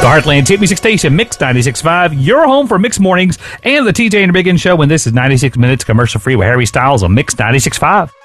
The Heartland Hit Music Station, Mix 96.5, your home for Mix Mornings and the TJ and the Big N Show when this is 96 minutes commercial free with Harry Styles on Mix 96.5.